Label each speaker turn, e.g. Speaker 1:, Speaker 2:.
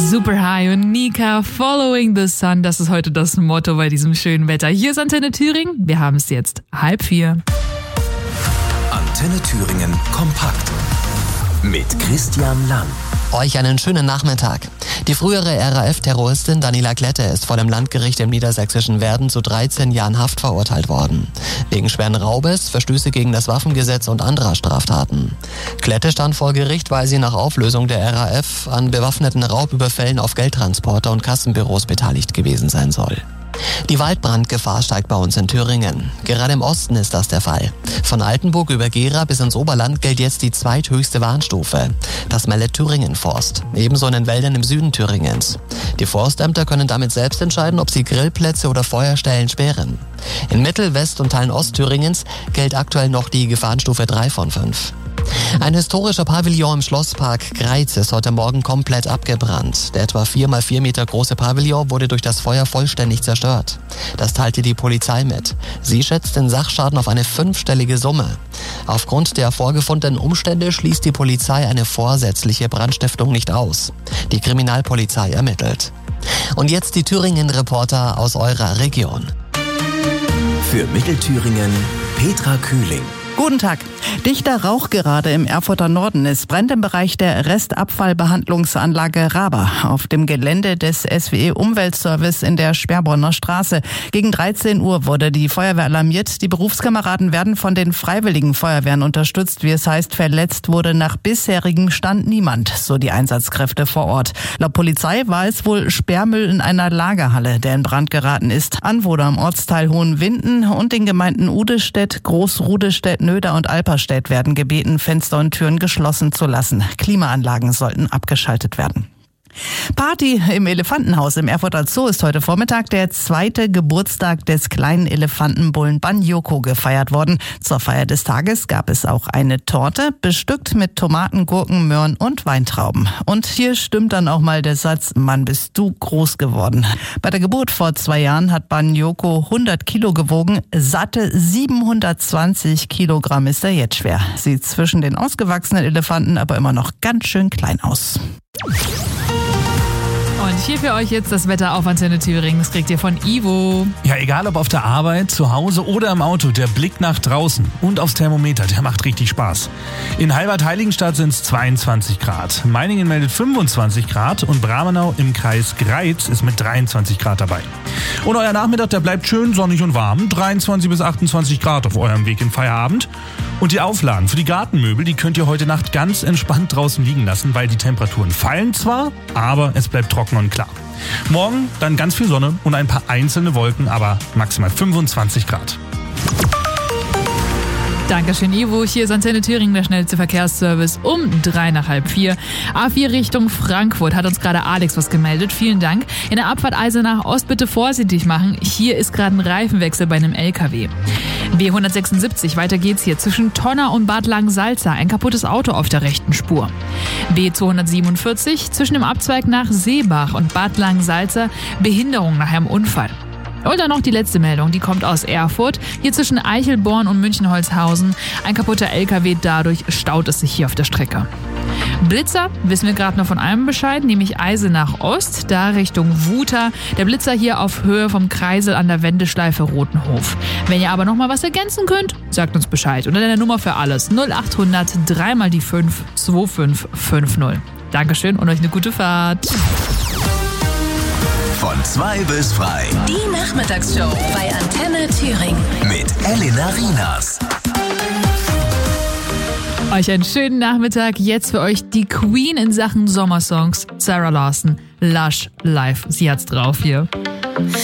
Speaker 1: Super High und Nika, Following the Sun, das ist heute das Motto bei diesem schönen Wetter. Hier ist Antenne Thüringen, wir haben es jetzt 3:30.
Speaker 2: Antenne Thüringen kompakt mit Christian Lang.
Speaker 3: Euch einen schönen Nachmittag. Die frühere RAF-Terroristin Daniela Klette ist vor dem Landgericht im niedersächsischen Werden zu 13 Jahren Haft verurteilt worden. Wegen schweren Raubes, Verstöße gegen das Waffengesetz und anderer Straftaten. Klette stand vor Gericht, weil sie nach Auflösung der RAF an bewaffneten Raubüberfällen auf Geldtransporter und Kassenbüros beteiligt gewesen sein soll. Die Waldbrandgefahr steigt bei uns in Thüringen. Gerade im Osten ist das der Fall. Von Altenburg über Gera bis ins Oberland gilt jetzt die zweithöchste Warnstufe. Das meldet Thüringen Forst. Ebenso in den Wäldern im Süden Thüringens. Die Forstämter können damit selbst entscheiden, ob sie Grillplätze oder Feuerstellen sperren. In Mittel-, West- und Teilen Ostthüringens gilt aktuell noch die Gefahrenstufe 3 von 5. Ein historischer Pavillon im Schlosspark Greiz ist heute Morgen komplett abgebrannt. Der etwa 4x4 Meter große Pavillon wurde durch das Feuer vollständig zerstört. Das teilte die Polizei mit. Sie schätzt den Sachschaden auf eine 5-stellige Summe. Aufgrund der vorgefundenen Umstände schließt die Polizei eine vorsätzliche Brandstiftung nicht aus. Die Kriminalpolizei ermittelt. Und jetzt die Thüringen-Reporter aus eurer Region.
Speaker 2: Für Mittelthüringen Petra Kühling.
Speaker 4: Guten Tag. Dichter Rauch gerade im Erfurter Norden. Es brennt im Bereich der Restabfallbehandlungsanlage Raba auf dem Gelände des SWE Umweltservice in der Sperborner Straße. Gegen 13 Uhr wurde die Feuerwehr alarmiert. Die Berufskameraden werden von den Freiwilligen Feuerwehren unterstützt. Wie es heißt, verletzt wurde nach bisherigem Stand niemand, so die Einsatzkräfte vor Ort. Laut Polizei war es wohl Sperrmüll in einer Lagerhalle, der in Brand geraten ist. Anwohner im Ortsteil Hohenwinden und den Gemeinden Udestedt, Großrudestedt, Nöder und Alperstedt werden gebeten, Fenster und Türen geschlossen zu lassen. Klimaanlagen sollten abgeschaltet werden. Party im Elefantenhaus im Erfurter Zoo ist heute Vormittag der 2. Geburtstag des kleinen Elefantenbullen Banyoko gefeiert worden. Zur Feier des Tages gab es auch eine Torte, bestückt mit Tomaten, Gurken, Möhren und Weintrauben. Und hier stimmt dann auch mal der Satz, Mann, bist du groß geworden. Bei der Geburt vor 2 Jahren hat Banyoko 100 Kilo gewogen, satte 720 Kilogramm ist er jetzt schwer. Sieht zwischen den ausgewachsenen Elefanten aber immer noch ganz schön klein aus.
Speaker 1: Und hier für euch jetzt das Wetter auf Antenne Thüringen. Das kriegt ihr von Ivo.
Speaker 5: Ja, egal ob auf der Arbeit, zu Hause oder im Auto, der Blick nach draußen und aufs Thermometer, der macht richtig Spaß. In Heilbad-Heiligenstadt sind es 22 Grad. Meiningen meldet 25 Grad und Bramenau im Kreis Greiz ist mit 23 Grad dabei. Und euer Nachmittag, der bleibt schön sonnig und warm. 23 bis 28 Grad auf eurem Weg in Feierabend. Und die Auflagen für die Gartenmöbel, die könnt ihr heute Nacht ganz entspannt draußen liegen lassen, weil die Temperaturen fallen zwar, aber es bleibt trocken und klar. Morgen dann ganz viel Sonne und ein paar einzelne Wolken, aber maximal 25 Grad.
Speaker 1: Dankeschön, Ivo. Hier ist Antenne Thüringen, der schnellste Verkehrsservice um 3:45. A4 Richtung Frankfurt hat uns gerade Alex was gemeldet. Vielen Dank. In der Abfahrt Eisenach Ost bitte vorsichtig machen. Hier ist gerade ein Reifenwechsel bei einem LKW. B176, weiter geht's hier. Zwischen Tonner und Bad Langensalza ein kaputtes Auto auf der rechten Spur. B247, zwischen dem Abzweig nach Seebach und Bad Langensalza Behinderung nach einem Unfall. Und dann noch die letzte Meldung, die kommt aus Erfurt. Hier zwischen Eichelborn und Münchenholzhausen. Ein kaputter LKW, dadurch staut es sich hier auf der Strecke. Blitzer, wissen wir gerade noch von einem Bescheid, nämlich Eisenach Ost, da Richtung Wuter. Der Blitzer hier auf Höhe vom Kreisel an der Wendeschleife Rotenhof. Wenn ihr aber noch mal was ergänzen könnt, sagt uns Bescheid. Unter der Nummer für alles 0800 3x5 2550. Dankeschön und euch eine gute Fahrt.
Speaker 2: Von 2 bis frei.
Speaker 6: Die Nachmittagsshow bei Antenne Thüringen.
Speaker 2: Mit Elena Rienas.
Speaker 1: Euch einen schönen Nachmittag. Jetzt für euch die Queen in Sachen Sommersongs. Sarah Larson, Lush, live. Sie hat's drauf hier.